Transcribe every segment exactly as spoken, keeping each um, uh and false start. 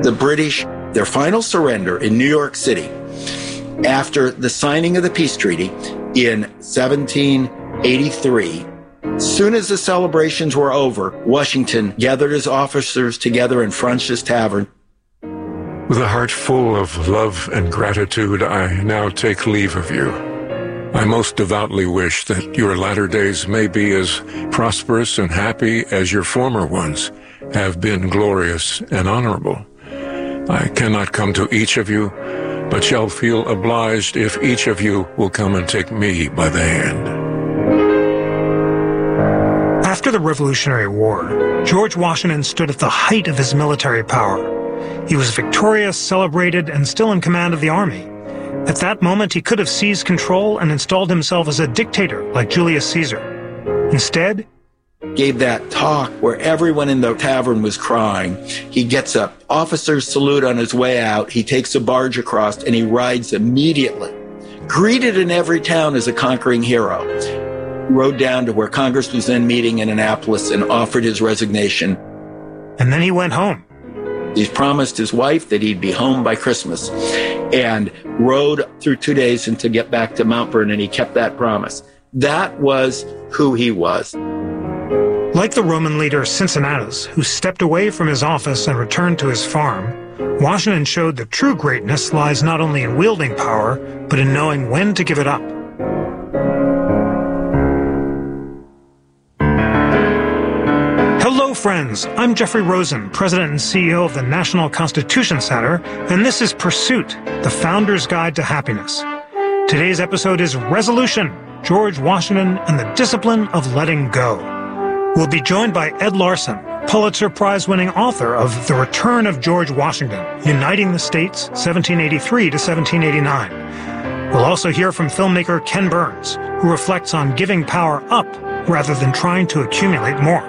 The British, their final surrender in New York City, after the signing of the peace treaty in seventeen eighty-three, as soon as the celebrations were over, Washington gathered his officers together in French's Tavern. With a heart full of love and gratitude, I now take leave of you. I most devoutly wish that your latter days may be as prosperous and happy as your former ones have been glorious and honorable. I cannot come to each of you, but shall feel obliged if each of you will come and take me by the hand. After the Revolutionary War, George Washington stood at the height of his military power. He was victorious, celebrated, and still in command of the army. At that moment, he could have seized control and installed himself as a dictator like Julius Caesar. Instead, gave that talk where everyone in the tavern was crying. He gets up, officers salute on his way out. He takes a barge across and he rides immediately. Greeted in every town as a conquering hero. Rode down to where Congress was then meeting in Annapolis and offered his resignation. And then he went home. He promised his wife that he'd be home by Christmas and rode through two days and to get back to Mount Vernon, and he kept that promise. That was who he was. Like the Roman leader Cincinnatus, who stepped away from his office and returned to his farm, Washington showed that true greatness lies not only in wielding power, but in knowing when to give it up. Hello, friends. I'm Jeffrey Rosen, President and C E O of the National Constitution Center, and this is Pursuit, the Founder's Guide to Happiness. Today's episode is Resolution, George Washington and the Discipline of Letting Go. We'll be joined by Ed Larson, Pulitzer Prize-winning author of The Return of George Washington, Uniting the States, seventeen eighty-three to seventeen eighty-nine. We'll also hear from filmmaker Ken Burns, who reflects on giving power up rather than trying to accumulate more.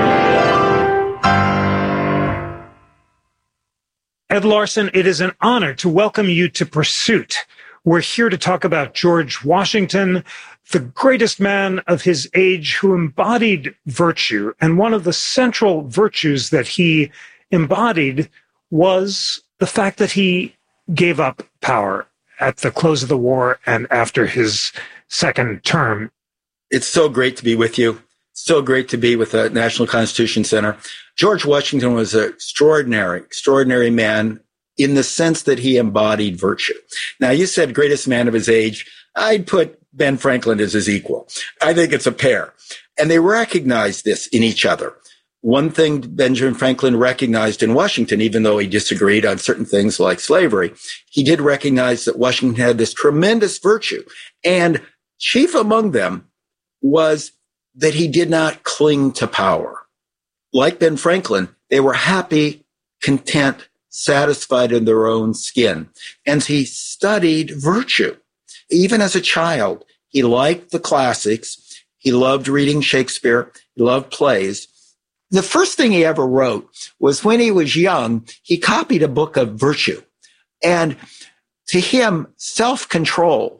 Ed Larson, it is an honor to welcome you to Pursuit. We're here to talk about George Washington, the greatest man of his age who embodied virtue. And one of the central virtues that he embodied was the fact that he gave up power at the close of the war and after his second term. It's so great to be with you. So great to be with the National Constitution Center. George Washington was an extraordinary, extraordinary man in the sense that he embodied virtue. Now, you said greatest man of his age. I'd put Ben Franklin as his equal. I think it's a pair. And they recognized this in each other. One thing Benjamin Franklin recognized in Washington, even though he disagreed on certain things like slavery, he did recognize that Washington had this tremendous virtue. And chief among them was that he did not cling to power. Like Ben Franklin, they were happy, content, satisfied in their own skin. And he studied virtue. Even as a child, he liked the classics. He loved reading Shakespeare. He loved plays. The first thing he ever wrote was when he was young, he copied a book of virtue. And to him, self-control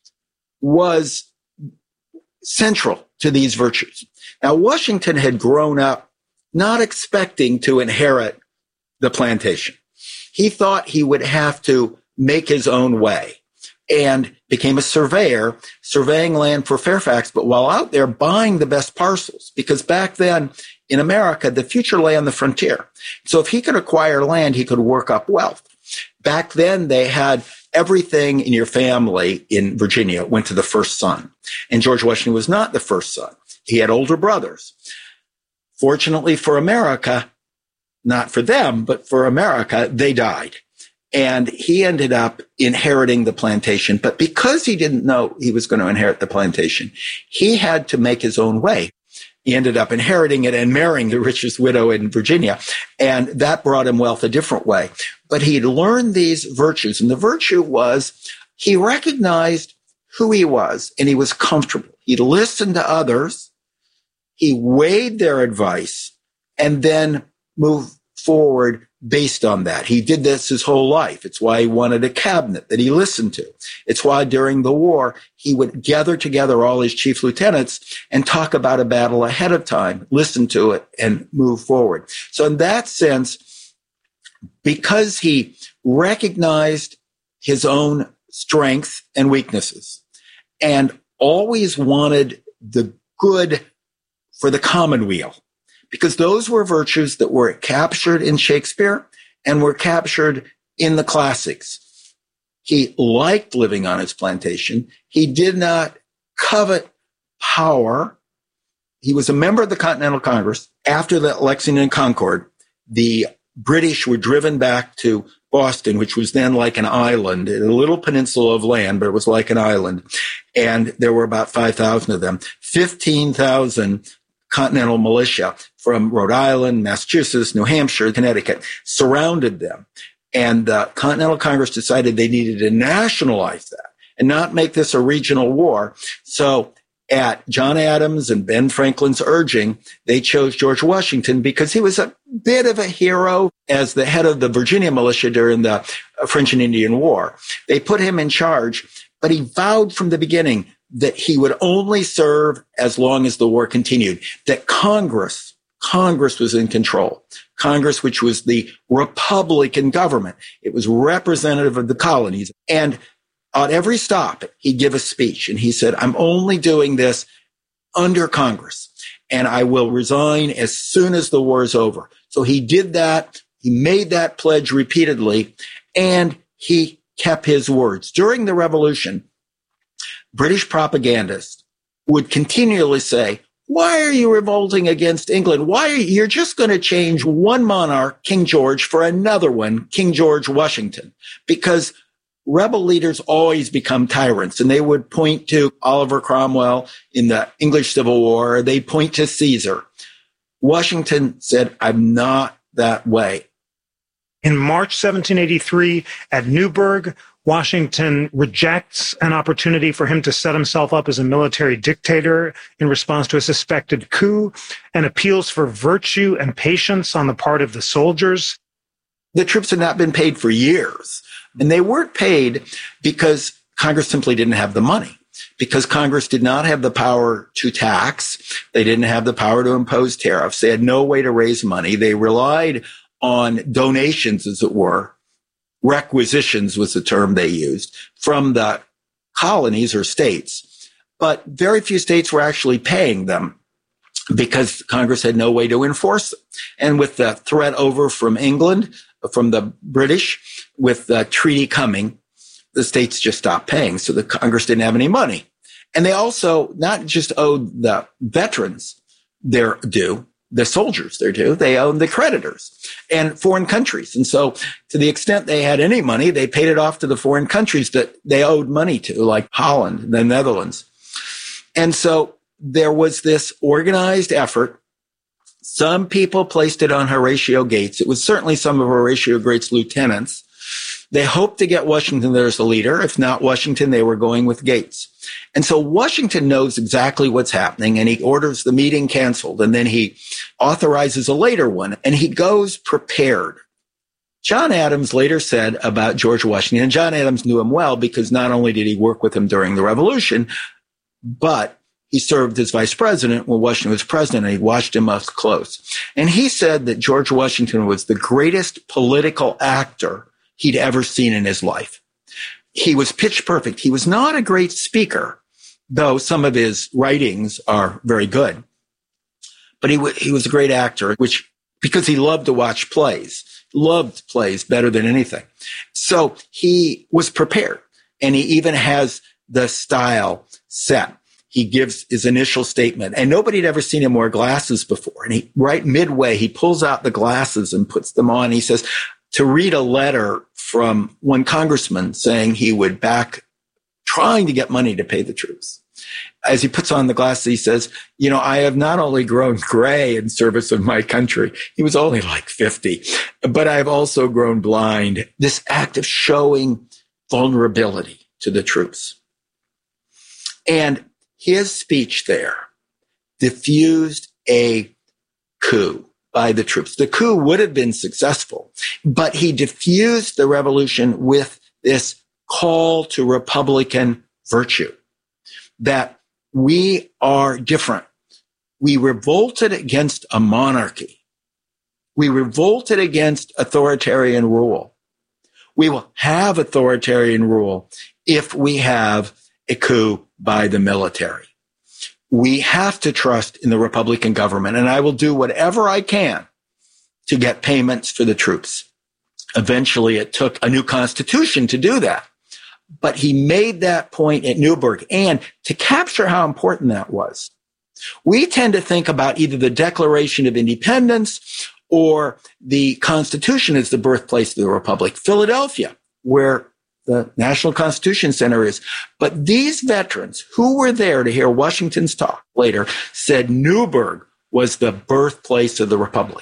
was central to these virtues. Now, Washington had grown up not expecting to inherit the plantation. He thought he would have to make his own way and became a surveyor, surveying land for Fairfax, but while out there buying the best parcels, because back then in America, the future lay on the frontier. So if he could acquire land, he could work up wealth. Back then, they had everything in your family in Virginia went to the first son. And George Washington was not the first son. He had older brothers. Fortunately for America, not for them, but for America, they died. And he ended up inheriting the plantation. But because he didn't know he was going to inherit the plantation, he had to make his own way. He ended up inheriting it and marrying the richest widow in Virginia. And that brought him wealth a different way. But he'd learned these virtues. And the virtue was he recognized who he was and he was comfortable. He listened to others. He weighed their advice and then moved forward based on that. He did this his whole life. It's why he wanted a cabinet that he listened to. It's why during the war, he would gather together all his chief lieutenants and talk about a battle ahead of time, listen to it, and move forward. So in that sense, because he recognized his own strengths and weaknesses and always wanted the good for the commonweal, because those were virtues that were captured in Shakespeare and were captured in the classics. He liked living on his plantation. He did not covet power. He was a member of the Continental Congress. After the Lexington Concord, the British were driven back to Boston, which was then like an island, a little peninsula of land, but it was like an island. And there were about five thousand of them. fifteen thousand Continental militia from Rhode Island, Massachusetts, New Hampshire, Connecticut surrounded them. And the Continental Congress decided they needed to nationalize that and not make this a regional war. So at John Adams and Ben Franklin's urging, they chose George Washington because he was a bit of a hero as the head of the Virginia militia during the French and Indian War. They put him in charge, but he vowed from the beginning that he would only serve as long as the war continued, that Congress, Congress was in control. Congress, which was the Republican government. It was representative of the colonies. And at every stop, he'd give a speech and he said, I'm only doing this under Congress and I will resign as soon as the war is over. So he did that. He made that pledge repeatedly and he kept his words. During the Revolution, British propagandists would continually say, why are you revolting against England? Why are you, you're just going to change one monarch, King George, for another one, King George Washington, because rebel leaders always become tyrants. And they would point to Oliver Cromwell in the English Civil War. They point to Caesar. Washington said, I'm not that way. In March seventeen eighty-three at Newburgh, Washington rejects an opportunity for him to set himself up as a military dictator in response to a suspected coup and appeals for virtue and patience on the part of the soldiers. The troops had not been paid for years, and they weren't paid because Congress simply didn't have the money, because Congress did not have the power to tax. They didn't have the power to impose tariffs. They had no way to raise money. They relied on donations, as it were. Requisitions was the term they used from the colonies or states, but very few states were actually paying them because Congress had no way to enforce them. And with the threat over from England, from the British, with the treaty coming, the states just stopped paying. So the Congress didn't have any money. And they also not just owed the veterans their due, the soldiers their due, they owed the creditors and foreign countries. And so to the extent they had any money, they paid it off to the foreign countries that they owed money to, like Holland, the Netherlands. And so there was this organized effort. Some people placed it on Horatio Gates. It was certainly some of Horatio Gates' lieutenants. They hoped to get Washington there as the leader. If not Washington, they were going with Gates. And so Washington knows exactly what's happening, and he orders the meeting canceled, and then he authorizes a later one, and he goes prepared. John Adams later said about George Washington, and John Adams knew him well because not only did he work with him during the Revolution, but he served as vice president when Washington was president, and he watched him up close. And he said that George Washington was the greatest political actor he'd ever seen in his life. He was pitch perfect. He was not a great speaker, though some of his writings are very good. But he, w- he was a great actor, which because he loved to watch plays, loved plays better than anything. So he was prepared, and he even has the style set. He gives his initial statement, and nobody had ever seen him wear glasses before. And he, right midway, he pulls out the glasses and puts them on. He says, to read a letter from one congressman saying he would back trying to get money to pay the troops. As he puts on the glasses, he says, you know, I have not only grown gray in service of my country. He was only like fifty, but I've also grown blind. This act of showing vulnerability to the troops. And his speech there diffused a coup by the troops. The coup would have been successful, but he diffused the revolution with this call to Republican virtue, that we are different. We revolted against a monarchy. We revolted against authoritarian rule. We will have authoritarian rule if we have a coup by the military. We have to trust in the Republican government, and I will do whatever I can to get payments for the troops. Eventually, it took a new constitution to do that. But he made that point at Newburgh. And to capture how important that was, we tend to think about either the Declaration of Independence or the Constitution as the birthplace of the Republic. Philadelphia, where the National Constitution Center is. But these veterans who were there to hear Washington's talk later said Newburgh was the birthplace of the Republic.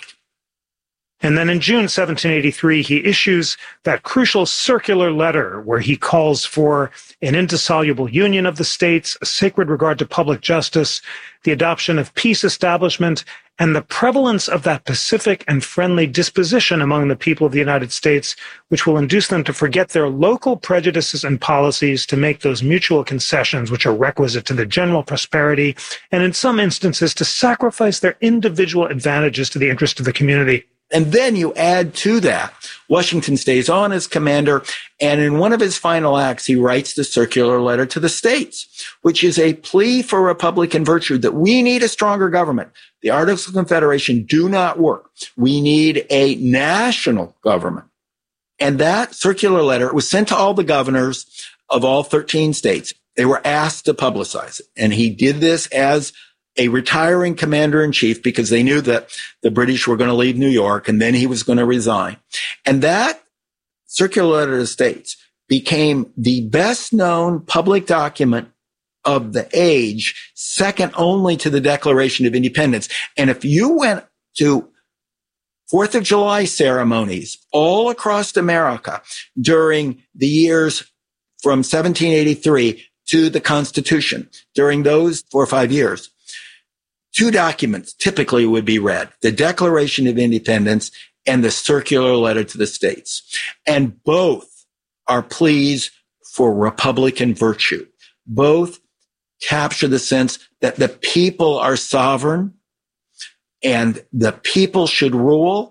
And then in June seventeen eighty-three, he issues that crucial circular letter where he calls for an indissoluble union of the states, a sacred regard to public justice, the adoption of peace establishment, and the prevalence of that pacific and friendly disposition among the people of the United States, which will induce them to forget their local prejudices and policies to make those mutual concessions which are requisite to the general prosperity, and in some instances to sacrifice their individual advantages to the interest of the community. And then you add to that, Washington stays on as commander, and in one of his final acts, he writes the circular letter to the states, which is a plea for Republican virtue, that we need a stronger government. The Articles of Confederation do not work. We need a national government. And that circular letter was sent to all the governors of all thirteen states. They were asked to publicize it. And he did this as a retiring commander-in-chief because they knew that the British were going to leave New York and then he was going to resign. And that circular letter to the states became the best-known public document of the age, second only to the Declaration of Independence. And if you went to Fourth of July ceremonies all across America during the years from seventeen eighty-three to the Constitution, during those four or five years, two documents typically would be read, the Declaration of Independence and the circular letter to the states. And both are pleas for Republican virtue. Both capture the sense that the people are sovereign and the people should rule,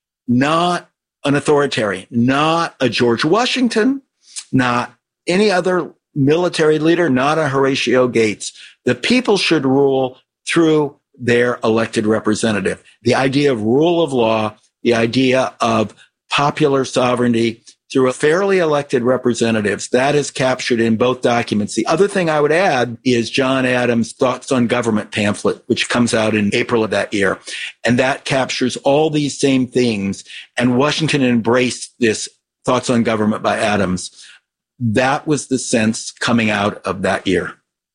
not an authoritarian, not a George Washington, not any other military leader, not a Horatio Gates. The people should rule through their elected representative. The idea of rule of law, the idea of popular sovereignty through a fairly elected representatives, that is captured in both documents. The other thing I would add is John Adams' Thoughts on Government pamphlet, which comes out in April of that year. And that captures all these same things. And Washington embraced this Thoughts on Government by Adams. That was the sense coming out of that year.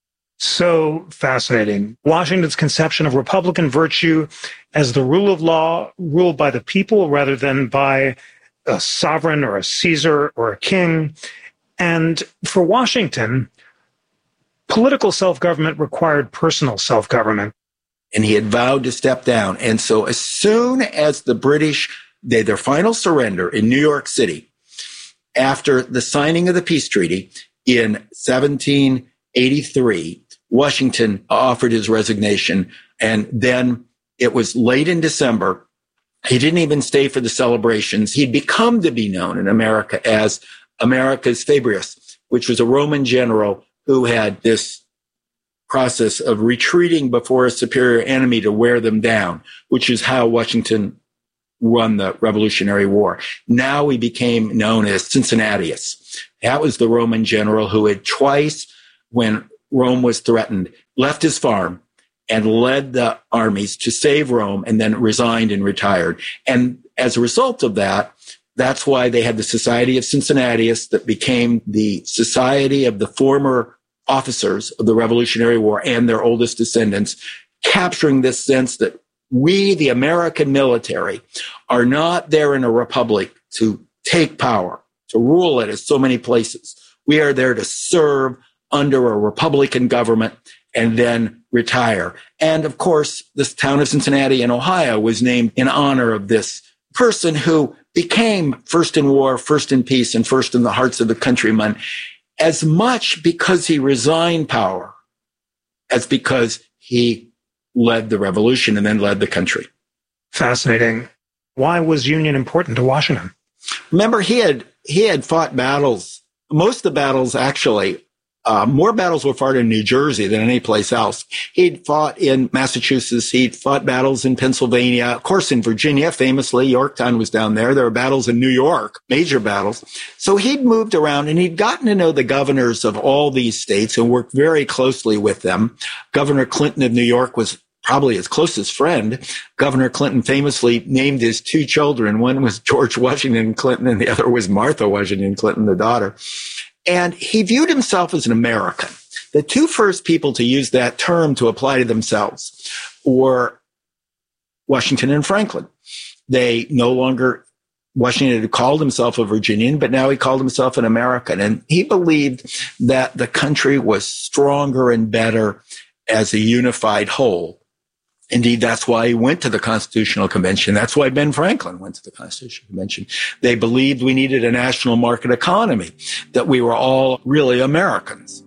So fascinating. Washington's conception of Republican virtue as the rule of law ruled by the people rather than by a sovereign or a Caesar or a king. And for Washington, political self-government required personal self-government. And he had vowed to step down. And so as soon as the British did their final surrender in New York City, after the signing of the peace treaty in seventeen eighty-three, Washington offered his resignation. And then it was late in December. He didn't even stay for the celebrations. He'd become to be known in America as America's Fabius, which was a Roman general who had this process of retreating before a superior enemy to wear them down, which is how Washington won the Revolutionary War. Now he became known as Cincinnatus. That was the Roman general who had twice, when Rome was threatened, left his farm and led the armies to save Rome and then resigned and retired. And as a result of that, that's why they had the Society of Cincinnatus that became the society of the former officers of the Revolutionary War and their oldest descendants, capturing this sense that we, the American military, are not there in a republic to take power, to rule it as so many places. We are there to serve under a Republican government and then retire. And of course, this town of Cincinnati in Ohio was named in honor of this person who became first in war, first in peace, and first in the hearts of the countrymen, as much because he resigned power as because he led the revolution and then led the country. Fascinating. Why was union important to Washington? Remember, he had he had fought battles. Most of the battles, actually, uh, more battles were fought in New Jersey than any place else. He'd fought in Massachusetts. He'd fought battles in Pennsylvania. Of course, in Virginia, famously, Yorktown was down there. There were battles in New York, major battles. So he'd moved around, and he'd gotten to know the governors of all these states and worked very closely with them. Governor Clinton of New York was probably his closest friend. Governor Clinton famously named his two children. One was George Washington Clinton, and the other was Martha Washington Clinton, the daughter. And he viewed himself as an American. The two first people to use that term to apply to themselves were Washington and Franklin. They no longer, Washington had called himself a Virginian, but now he called himself an American. And he believed that the country was stronger and better as a unified whole. Indeed, that's why he went to the Constitutional Convention. That's why Ben Franklin went to the Constitutional Convention. They believed we needed a national market economy, that we were all really Americans.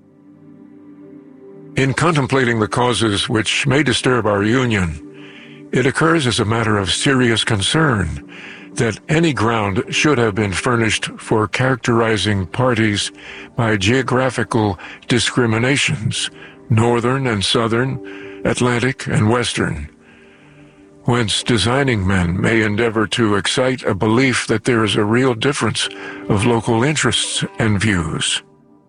In contemplating the causes which may disturb our union, it occurs as a matter of serious concern that any ground should have been furnished for characterizing parties by geographical discriminations, northern and southern, Atlantic and Western, whence designing men may endeavor to excite a belief that there is a real difference of local interests and views.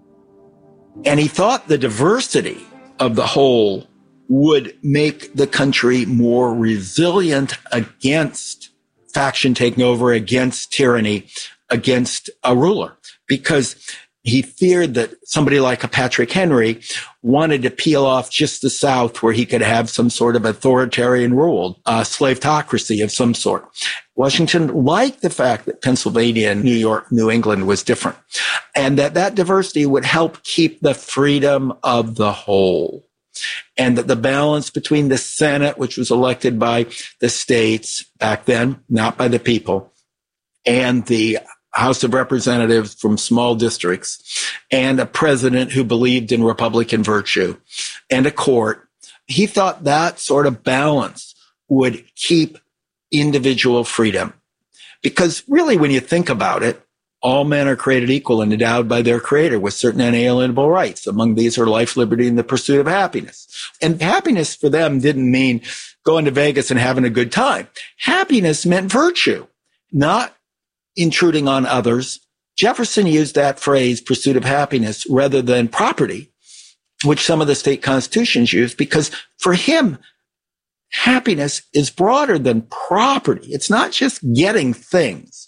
And he thought the diversity of the whole would make the country more resilient against faction taking over, against tyranny, against a ruler, because he feared that somebody like a Patrick Henry wanted to peel off just the South where he could have some sort of authoritarian rule, a slavetocracy of some sort. Washington liked the fact that Pennsylvania and New York, New England was different, and that that diversity would help keep the freedom of the whole, and that the balance between the Senate, which was elected by the states back then, not by the people, and the House of Representatives from small districts, and a president who believed in Republican virtue, and a court. He thought that sort of balance would keep individual freedom. Because really, when you think about it, all men are created equal and endowed by their creator with certain inalienable rights. Among these are life, liberty, and the pursuit of happiness. And happiness for them didn't mean going to Vegas and having a good time. Happiness meant virtue, not intruding on others. Jefferson used that phrase, pursuit of happiness, rather than property, which some of the state constitutions use, because for him, happiness is broader than property. It's not just getting things.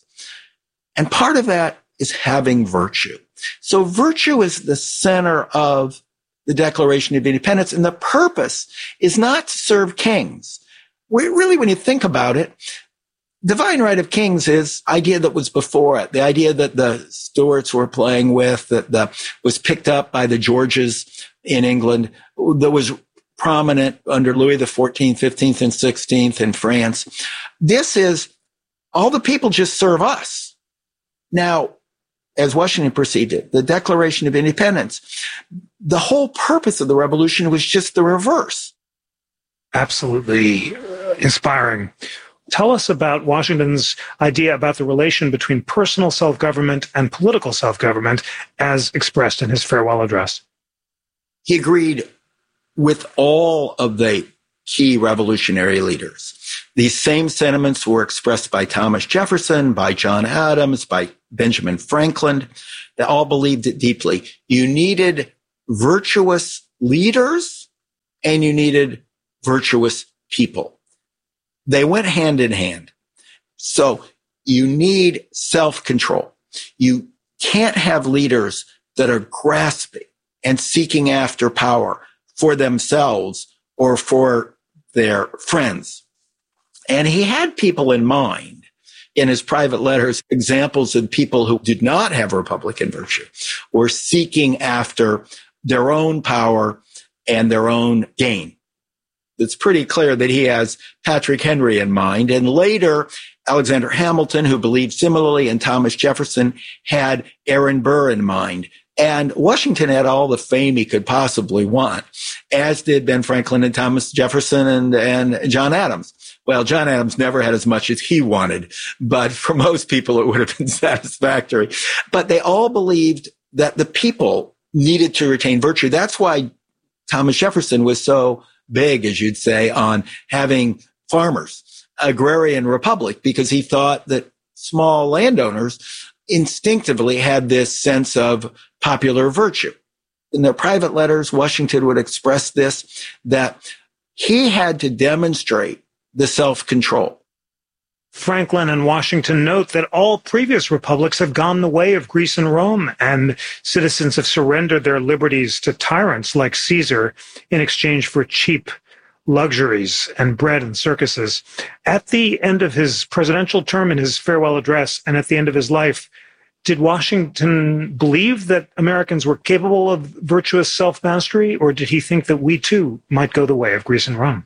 And part of that is having virtue. So virtue is the center of the Declaration of Independence, and the purpose is not to serve kings. We, really, when you think about it, divine right of kings is idea that was before it, the idea that the Stuarts were playing with, that the, was picked up by the Georges in England, that was prominent under Louis the fourteenth, fifteenth, and sixteenth in France. This is all the people just serve us. Now, as Washington perceived it, the Declaration of Independence, the whole purpose of the revolution was just the reverse. Absolutely inspiring. Tell us about Washington's idea about the relation between personal self-government and political self-government as expressed in his farewell address. He agreed with all of the key revolutionary leaders. These same sentiments were expressed by Thomas Jefferson, by John Adams, by Benjamin Franklin. They all believed it deeply. You needed virtuous leaders and you needed virtuous people. They went hand in hand. So you need self-control. You can't have leaders that are grasping and seeking after power for themselves or for their friends. And he had people in mind in his private letters, examples of people who did not have Republican virtue or seeking after their own power and their own gain. It's pretty clear that he has Patrick Henry in mind. And later, Alexander Hamilton, who believed similarly, and Thomas Jefferson had Aaron Burr in mind. And Washington had all the fame he could possibly want, as did Ben Franklin and Thomas Jefferson and, and John Adams. Well, John Adams never had as much as he wanted, but for most people, it would have been satisfactory. But they all believed that the people needed to retain virtue. That's why Thomas Jefferson was so big, as you'd say, on having farmers, agrarian republic, because he thought that small landowners instinctively had this sense of popular virtue. In their private letters, Washington would express this, that he had to demonstrate the self-control. Franklin and Washington note that all previous republics have gone the way of Greece and Rome, and citizens have surrendered their liberties to tyrants like Caesar in exchange for cheap luxuries and bread and circuses. At the end of his presidential term, in his farewell address, and at the end of his life, did Washington believe that Americans were capable of virtuous self-mastery, or did he think that we too might go the way of Greece and Rome?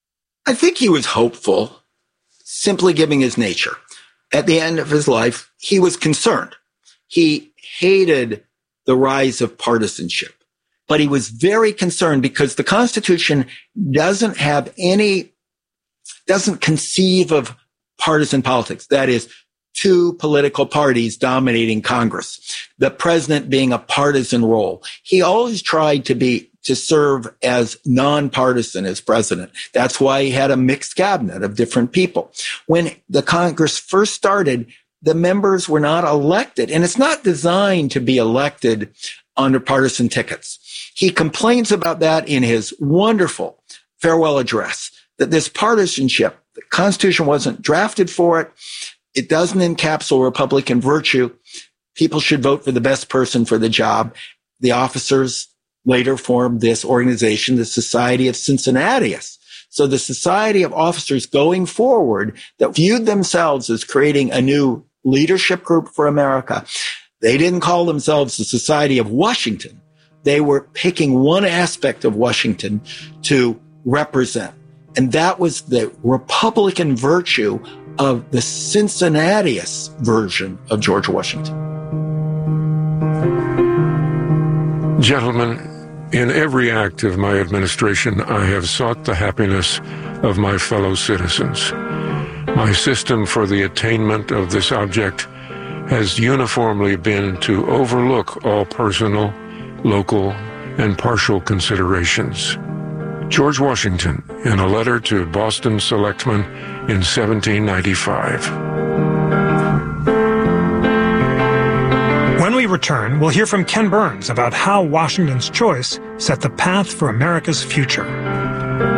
I think he was hopeful, simply giving his nature. At the end of his life, he was concerned. He hated the rise of partisanship, but he was very concerned because the Constitution doesn't have any, doesn't conceive of partisan politics. That is, two political parties dominating Congress, the president being a partisan role. He always tried to be, to serve as nonpartisan as president. That's why he had a mixed cabinet of different people. When the Congress first started, the members were not elected, and it's not designed to be elected under partisan tickets. He complains about that in his wonderful farewell address, that this partisanship, the Constitution wasn't drafted for it. It doesn't encapsulate Republican virtue. People should vote for the best person for the job. The officers later formed this organization, the Society of Cincinnatius. So the Society of Officers going forward that viewed themselves as creating a new leadership group for America. They didn't call themselves the Society of Washington. They were picking one aspect of Washington to represent. And that was the Republican virtue of the Cincinnatius version of George Washington. Gentlemen, in every act of my administration, I have sought the happiness of my fellow citizens. My system for the attainment of this object has uniformly been to overlook all personal, local, and partial considerations. George Washington, in a letter to Boston selectmen in seventeen ninety-five. When we return, we'll hear from Ken Burns about how Washington's choice set the path for America's future.